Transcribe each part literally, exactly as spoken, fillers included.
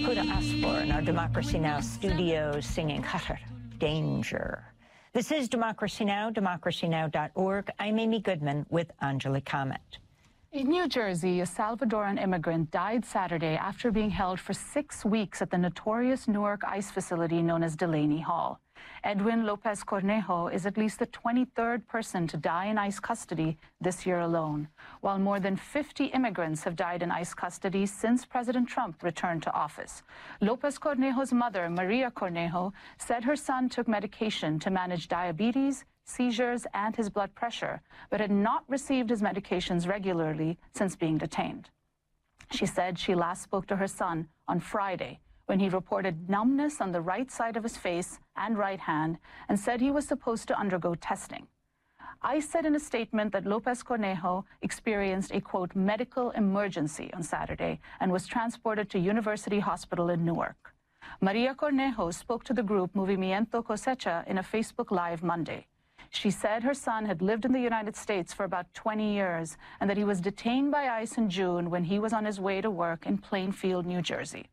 Huda Aspour in our Democracy Now! Studios singing Khatar, Danger. This is Democracy Now!, democracy now dot org. I'm Amy Goodman with Anjali Kamat. In New Jersey, a Salvadoran immigrant died Saturday after being held for six weeks at the notorious Newark ICE facility known as Delaney Hall. Edwin Lopez Cornejo is at least the twenty-third person to die in ICE custody this year alone, while more than fifty immigrants have died in ICE custody since President Trump returned to office. Lopez Cornejo's mother, Maria Cornejo, said her son took medication to manage diabetes, seizures, and his blood pressure, but had not received his medications regularly since being detained. She said she last spoke to her son on Friday, when he reported numbness on the right side of his face and right hand and said he was supposed to undergo testing. ICE said in a statement that Lopez Cornejo experienced a, quote, medical emergency on Saturday and was transported to University Hospital in Newark. Maria Cornejo spoke to the group Movimiento Cosecha in a Facebook Live Monday. She said her son had lived in the United States for about twenty years and that he was detained by ICE in June when he was on his way to work in Plainfield, New Jersey.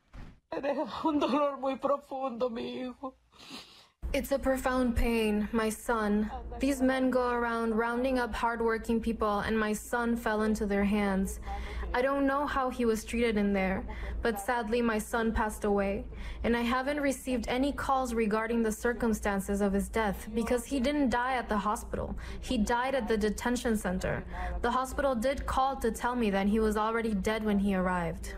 It's a profound pain, my son. These men go around rounding up hardworking people, and my son fell into their hands. I don't know how he was treated in there, but sadly my son passed away, and I haven't received any calls regarding the circumstances of his death because he didn't die at the hospital. He died at the detention center. The hospital did call to tell me that he was already dead when he arrived.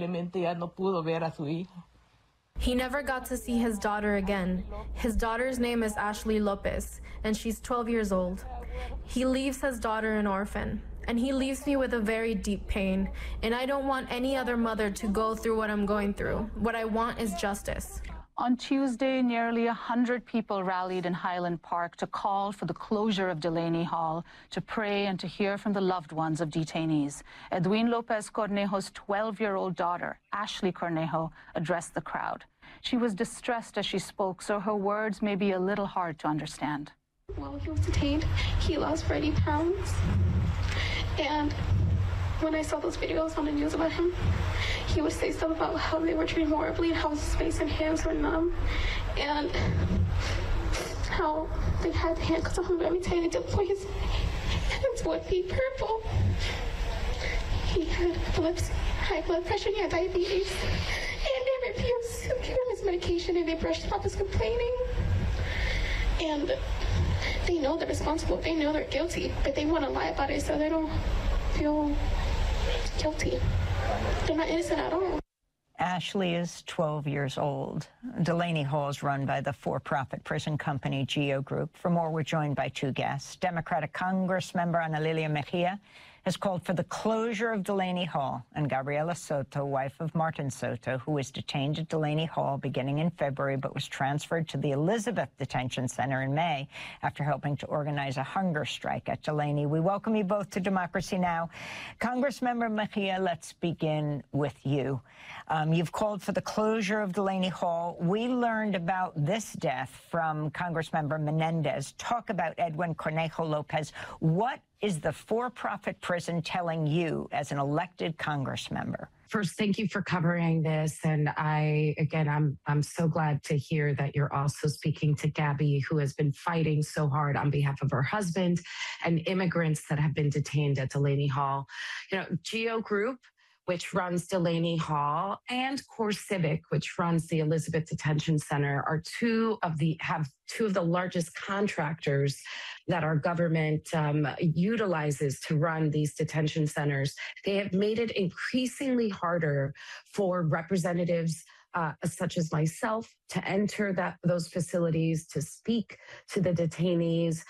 He never got to see his daughter again. His daughter's name is Ashley Lopez, and she's twelve years old. He leaves his daughter an orphan, and he leaves me with a very deep pain, and I don't want any other mother to go through what I'm going through. What I want is justice. On Tuesday, nearly one hundred people rallied in Highland Park to call for the closure of Delaney Hall, to pray and to hear from the loved ones of detainees. Edwin Lopez Cornejo's twelve-year-old daughter, Ashley Cornejo, addressed the crowd. She was distressed as she spoke, so her words may be a little hard to understand. While he was detained, he lost thirty pounds. And when I saw those videos on the news about him, he would say stuff about how they were treating him horribly and how his face and hands were numb, and how they had handcuffs on him every time they did his hands would be purple. He had epilepsy, high blood pressure, he had diabetes, and they refused to give him his medication, and they brushed him off as complaining. And they know they're responsible, they know they're guilty, but they want to lie about it so they don't feel guilty. They're not innocent at all. Ashley is twelve years old. Delaney Hall is run by the for-profit prison company GEO Group. For more, we're joined by two guests. Democratic Congressmember Ana Lilia Mejia has called for the closure of Delaney Hall, and Gabriela Soto, wife of Martin Soto, who was detained at Delaney Hall beginning in February but was transferred to the Elizabeth Detention Center in May after helping to organize a hunger strike at Delaney. We welcome you both to Democracy Now! Congressmember Mejia, let's begin with you. Um, you've called for the closure of Delaney Hall. We learned about this death from Congressmember Menendez. Talk about Edwin Cornejo Lopez. What is the for-profit prison telling you as an elected Congress member? First, thank you for covering this. And I, again, I'm I'm so glad to hear that you're also speaking to Gabby, who has been fighting so hard on behalf of her husband and immigrants that have been detained at Delaney Hall. You know, GEO Group, which runs Delaney Hall, and CoreCivic, which runs the Elizabeth Detention Center, are two of the have two of the largest contractors that our government um, utilizes to run these detention centers. They have made it increasingly harder for representatives Uh, such as myself, to enter that those facilities, to speak to the detainees.